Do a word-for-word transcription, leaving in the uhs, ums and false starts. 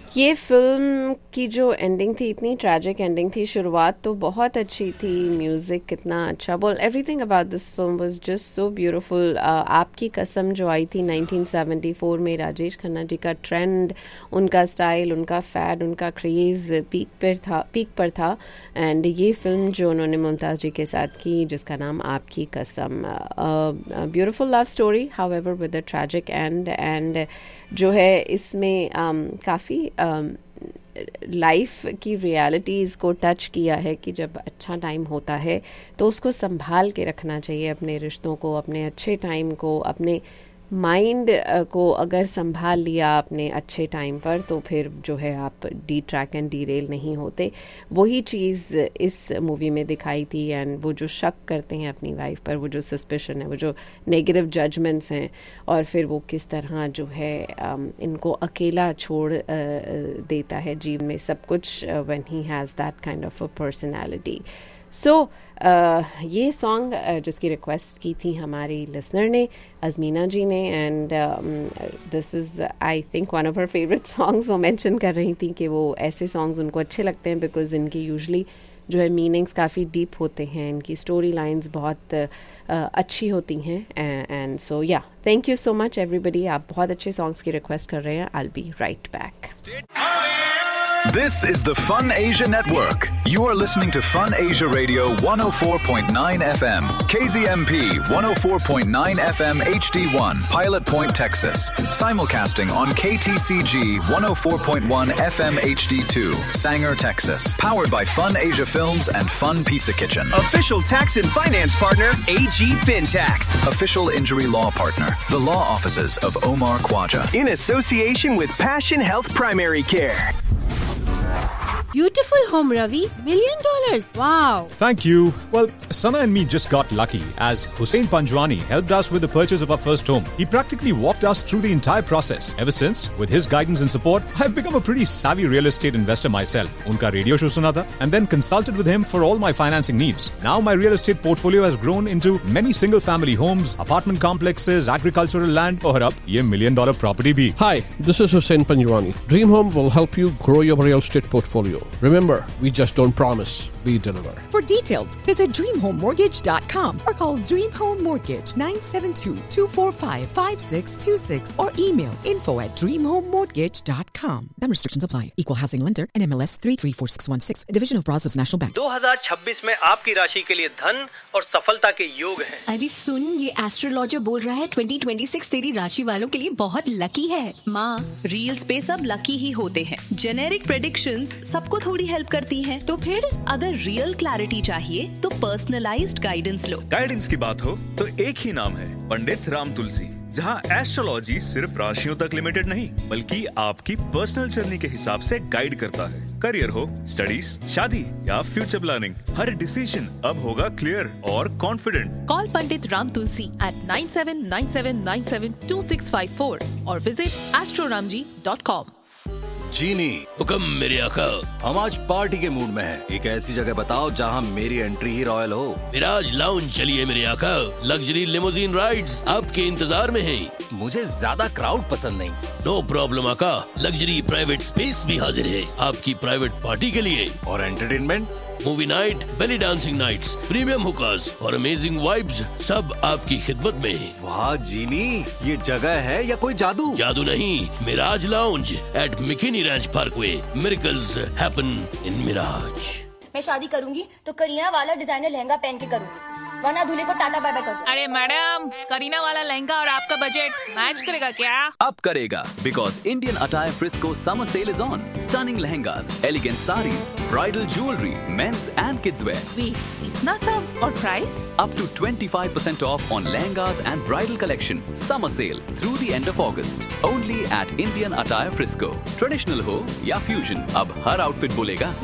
ये फिल्म की जो एंडिंग थी इतनी ट्रैजिक एंडिंग थी. शुरुआत तो बहुत अच्छी थी, म्यूज़िक कितना अच्छा, बोल everything about this film was just so beautiful. आपकी कसम जो आई थी नाइनटीन सेवेंटी फोर में, राजेश खन्ना जी का ट्रेंड, उनका स्टाइल, उनका फैड, उनका क्रेज़ पीक पर था पीक पर था. एंड ये फिल्म जो उन्होंने मुमताज़ जी के साथ की जिसका नाम आपकी कसम, beautiful love story however with a tragic and. And जो है इसमें um, काफ़ी लाइफ um, की रियलिटीज़ को टच किया है कि जब अच्छा टाइम होता है तो उसको संभाल के रखना चाहिए, अपने रिश्तों को, अपने अच्छे टाइम को, अपने माइंड को अगर संभाल लिया अपने अच्छे टाइम पर तो फिर जो है आप D track and D rail नहीं होते. वही चीज़ इस मूवी में दिखाई थी. एंड वो जो शक करते हैं अपनी वाइफ पर, वो जो सस्पिशन है, वो जो नेगेटिव जजमेंट्स हैं, और फिर वो किस तरह जो है इनको अकेला छोड़ देता है जीवन में सब कुछ, when he has that kind of a personality. सो ये सॉन्ग uh, जिसकी रिक्वेस्ट की थी हमारी लिसनर ने, अज़मीना जी ने, and this is I think one of her favourite songs. वो मेंशन कर रही थी कि वो ऐसे सॉन्ग्स उनको अच्छे लगते हैं बिकॉज इनकी यूजुअली जो है मीनिंग्स काफ़ी डीप होते हैं, इनकी स्टोरी लाइन्स बहुत uh, अच्छी होती हैं. एंड सो या thank you so much everybody. आप बहुत अच्छे सॉन्ग्स की रिक्वेस्ट कर रहे हैं. I will be right back. This is the Fun Asia Network. You are listening to Fun Asia Radio one oh four point nine F M, K Z M P one oh four point nine F M H D one, Pilot Point, Texas. Simulcasting on K T C G one oh four point one F M H D two, Sanger, Texas. Powered by Fun Asia Films and Fun Pizza Kitchen. Official tax and finance partner, A G FinTax. Official injury law partner, the law offices of Omar Khwaja. In association with Passion Health Primary Care. Beautiful home, Ravi. Million dollars. Wow. Thank you. Well, Sana and me just got lucky as Hussein Panjwani helped us with the purchase of our first home. He practically walked us through the entire process. Ever since, with his guidance and support, I've become a pretty savvy real estate investor myself. Unka radio show suna tha and then consulted with him for all my financing needs. Now my real estate portfolio has grown into many single family homes, apartment complexes, agricultural land, और अब ये million dollar property भी. Hi, this is Hussein Panjwani. Dream Home will help you grow your real estate portfolio. Remember, we just don't promise, we deliver. For details, visit dream home mortgage dot com or call Dream Home Mortgage nine seven two, two four five, five six two six or email info at dream home mortgage dot com. Some restrictions apply. Equal housing lender and M L S three three four six one six, Division of Brazos National Bank. दो हज़ार छब्बीस में आपकी राशि के लिए धन और सफलता के योग हैं. अरे सुन, ये एस्ट्रोलॉजर बोल रहा है ट्वेंटी ट्वेंटी सिक्स तेरी राशि वालों के लिए बहुत लकी है. माँ, रील्स पे सब लकी ही होते हैं. जेनेरिक प्रेडिक्शंस सबको थोड़ी हेल्प करती हैं. तो फिर अगर रियल क्लैरिटी चाहिए तो पर्सनलाइज्ड गाइडेंस लो. गाइडेंस की बात हो तो एक ही नाम है, पंडित राम तुलसी, जहां एस्ट्रोलॉजी सिर्फ राशियों तक लिमिटेड नहीं बल्कि आपकी पर्सनल जर्नी के हिसाब से गाइड करता है. करियर हो, स्टडीज, शादी या फ्यूचर प्लानिंग, हर डिसीजन अब होगा क्लियर और confident. Call Pandit Ram Tulsi eight nine seven nine seven nine seven to six five four और विजिट एस्ट्रोरामजी डॉट कॉम. जीनी, हुक्म मेरे आका. हम आज पार्टी के मूड में हैं. एक ऐसी जगह बताओ जहां मेरी एंट्री ही रॉयल हो. विराज लाउंज चलिए मेरे आका. लग्जरी लिमोजिन राइड्स आपके इंतजार में हैं. मुझे ज्यादा क्राउड पसंद नहीं. नो प्रॉब्लम आका, लग्जरी प्राइवेट स्पेस भी हाजिर है आपकी प्राइवेट पार्टी के लिए. और entertainment, movie night, belly dancing nights, premium हुकास और अमेजिंग वाइब्स सब आपकी खिदमत में. वाह जीनी, ये जगह है या कोई जादू? जादू नहीं, Miraj lounge eight मिकिनी ranch Parkway. Miracles happen in Miraj. मैं शादी करूंगी तो करीना वाला डिजाइनर लहंगा पहन के करूंगी, वरना दूल्हे को टाटा बाय बाय कर दो. अरे मैडम, करीना वाला लहंगा और आपका बजट मैच करेगा क्या? अब करेगा, because Indian Attire Frisco summer sale is on. Stunning lehengas, elegant sarees, bridal jewelry, men's and kids wear. Wait, इतना सब और price? Up to twenty-five percent off on lehengas and bridal collection. Summer sale through the end of August. Only at Indian Attire Frisco. Traditional हो या fusion, अब हर outfit बोलेगा